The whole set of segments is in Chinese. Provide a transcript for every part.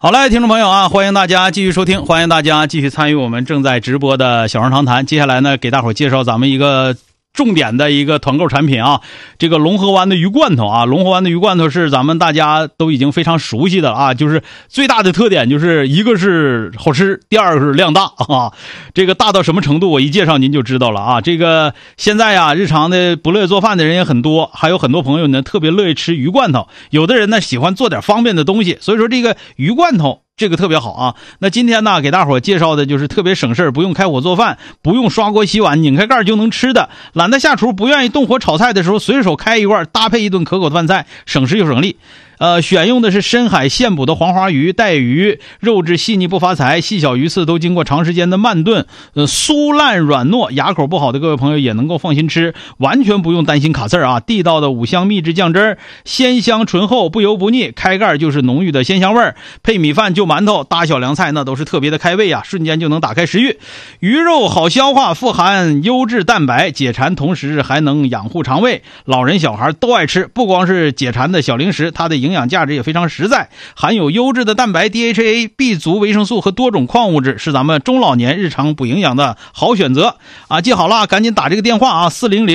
好嘞，听众朋友啊，欢迎大家继续收听，欢迎大家继续参与我们正在直播的小声长谈。接下来呢，给大伙儿介绍咱们一个重点的一个团购产品啊，这个龙河湾的鱼罐头啊，龙河湾的鱼罐头是咱们大家都已经非常熟悉的啊，就是最大的特点就是一个是好吃，第二个是量大啊。这个大到什么程度，我一介绍您就知道了啊。这个现在呀，日常的不乐意做饭的人也很多，还有很多朋友呢特别乐意吃鱼罐头，有的人呢喜欢做点方便的东西，所以说这个鱼罐头这个特别好啊。那今天呢给大伙介绍的就是特别省事儿，不用开火做饭，不用刷锅洗碗，拧开盖就能吃的，懒得下厨不愿意动火炒菜的时候，随手开一罐搭配一顿可口的饭菜，省时又省力。选用的是深海现捕的黄花鱼、带鱼，肉质细腻不发财，细小鱼刺都经过长时间的慢炖，酥烂软糯，牙口不好的各位朋友也能够放心吃，完全不用担心卡刺儿啊！地道的五香秘制酱汁儿，鲜香醇厚，不油不腻，开盖就是浓郁的鲜香味儿，配米饭就馒头，大小凉菜那都是特别的开胃啊，瞬间就能打开食欲。鱼肉好消化，富含优质蛋白，解馋同时还能养护肠胃，老人小孩都爱吃。不光是解馋的小零食，它的营养价值也非常实在，含有优质的蛋白 DHA、B 族维生素和多种矿物质，是咱们中老年日常补营养的好选择啊！记好了，赶紧打这个电话啊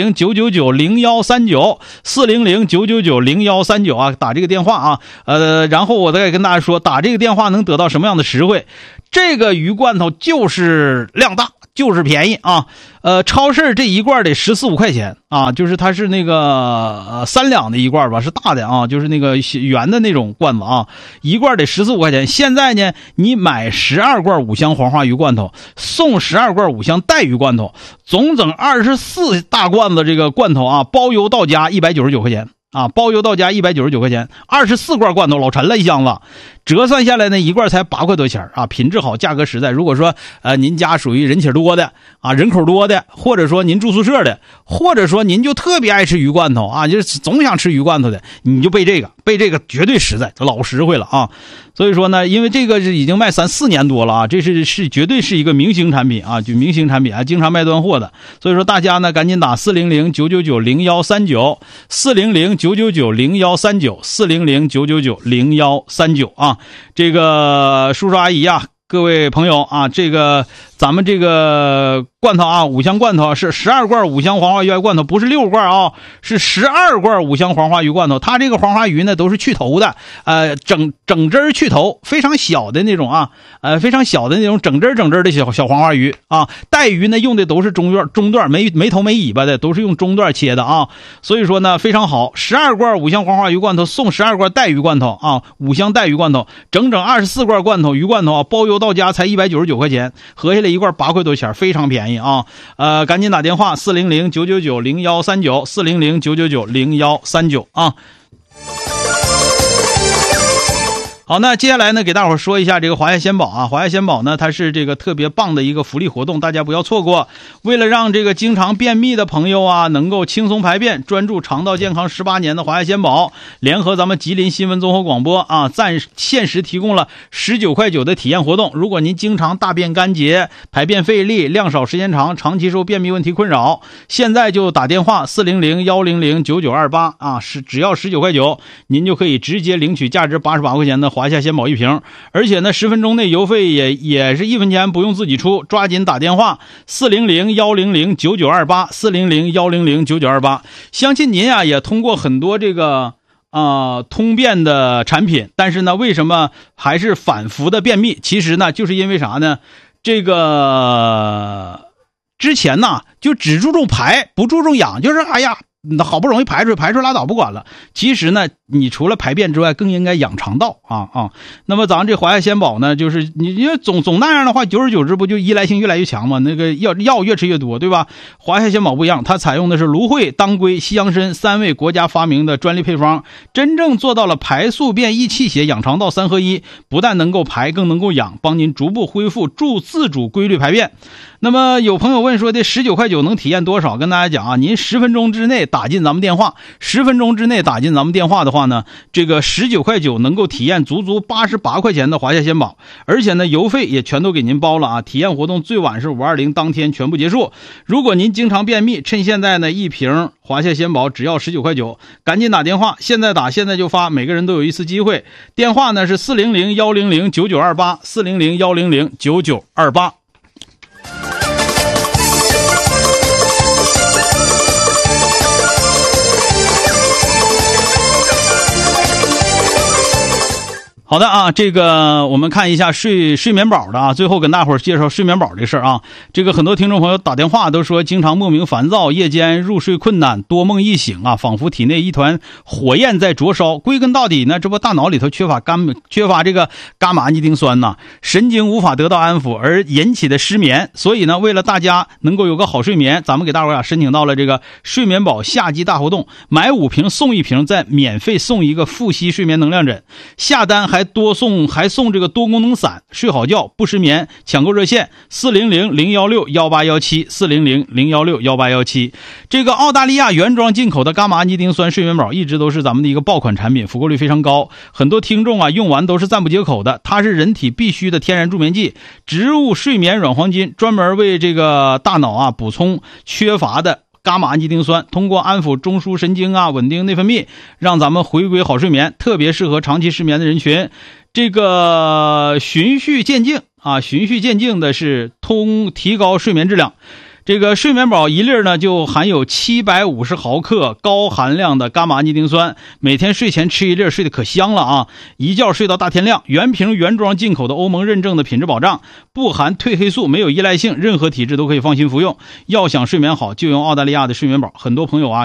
，400-999-0139 400-999-0139啊，打这个电话啊。然后我再跟大家说，打这个电话能得到什么样的实惠？这个鱼罐头就是量大，就是便宜啊。超市这一罐得14-15块钱啊，就是它是那个3两的一罐吧，是大的啊，就是那个圆的那种罐子啊，一罐得14-15块钱。现在呢，你买12罐五香黄花鱼罐头，送12罐五香带鱼罐头，总整24大罐子这个罐头啊，包邮到家199块钱。啊，包邮到家199块钱，24罐罐头老沉了一箱子，折算下来呢，一罐才8块多钱啊，品质好，价格实在。如果说您家属于人气多的啊，人口多的，或者说您住宿舍的，或者说您就特别爱吃鱼罐头啊，就是总想吃鱼罐头的，你就备这个绝对实在，老实惠了啊。所以说呢，因为这个是已经卖3-4年多了啊，这是绝对是一个明星产品啊，就明星产品啊，经常卖断货的。所以说大家呢赶紧打400-999-0139 400-999-0139 400-999-0139啊。这个叔叔阿姨啊，各位朋友啊，这个咱们这个罐头啊，五香罐头是12罐五香黄花鱼罐头，不是6罐啊，是12罐五香黄花鱼罐头。它这个黄花鱼呢都是去头的，整只去头，非常小的那种啊，非常小的那种整只的小黄花鱼啊。带鱼呢用的都是中段没头没尾巴的，都是用中段切的啊。所以说呢非常好，12罐五香黄花鱼罐头送12罐带鱼罐头啊，五香带鱼罐头，整24罐罐头鱼罐头啊，包邮到家才199块钱，合下来一罐8块多钱，非常便宜啊。赶紧打电话400-999-0139 400-999-0139啊。好，那接下来呢，给大伙说一下这个华夏鲜宝啊。华夏鲜宝呢，它是这个特别棒的一个福利活动，大家不要错过。为了让这个经常便秘的朋友啊，能够轻松排便，专注肠道健康18年的华夏鲜宝，联合咱们吉林新闻综合广播啊，限时提供了19块9的体验活动。如果您经常大便干结、排便费力、量少时间长，长期受便秘问题困扰，现在就打电话400-100-9928啊，只要19块9，您就可以直接领取价值88块钱的华夏鲜宝一瓶，而且呢10分钟内邮费也是1分钱不用自己出，抓紧打电话400-100-9928 400-100-9928。相信您啊也通过很多这个通便的产品，但是呢为什么还是反复的便秘？其实呢就是因为啥呢？这个之前呢就只注重排不注重养，就是哎呀好不容易排出拉倒不管了。其实呢你除了排便之外更应该养肠道啊。那么咱们这华夏鲜宝呢，就是你总那样的话，久而久之不就依赖性越来越强吗？那个药越吃越多，对吧？华夏鲜宝不一样，它采用的是芦荟、当归、西洋参3位国家发明的专利配方，真正做到了排宿便益气血养肠道3合1，不但能够排更能够养，帮您逐步恢复自主规律排便。 那么有朋友问说，这19.9块能体验多少？跟大家讲啊，您10分钟之内打进咱们电话，10分钟之内打进咱们电话的话呢，这个19.9块能够体验足88块钱的华夏鲜宝，而且呢邮费也全都给您包了啊。体验活动最晚是520当天全部结束。如果您经常便秘，趁现在呢一瓶华夏鲜宝只要19.9块，赶紧打电话，现在打现在就发，每个人都有一次机会。电话呢是400-100-9928 400-100-9928。好的啊，这个我们看一下睡眠宝的啊，最后跟大伙儿介绍睡眠宝这事儿啊。这个很多听众朋友打电话都说经常莫名烦躁，夜间入睡困难，多梦易醒啊，仿佛体内一团火焰在灼烧。归根到底呢，这不大脑里头缺乏这个伽马氨基丁酸呐，神经无法得到安抚而引起的失眠。所以呢，为了大家能够有个好睡眠，咱们给大伙儿申请到了这个睡眠宝夏季大活动，买5瓶送1瓶，再免费送一个复吸睡眠能量枕，下单还送这个多功能伞，睡好觉不失眠。抢购热线400-016-1817 400-016-1817。这个澳大利亚原装进口的伽马氨基丁酸睡眠宝一直都是咱们的一个爆款产品，复购率非常高，很多听众啊用完都是赞不绝口的。它是人体必须的天然助眠剂，植物睡眠软黄金，专门为这个大脑啊补充缺乏的伽马氨基丁酸，通过安抚中枢神经啊，稳定内分泌，让咱们回归好睡眠，特别适合长期失眠的人群。这个循序渐进的是提高睡眠质量。这个睡眠宝一粒呢就含有750毫克高含量的伽马氨基丁酸，每天睡前吃一粒，睡得可香了啊！一觉睡到大天亮。原瓶原装进口的欧盟认证的品质保障，不含褪黑素，没有依赖性，任何体质都可以放心服用。要想睡眠好，就用澳大利亚的睡眠宝。很多朋友啊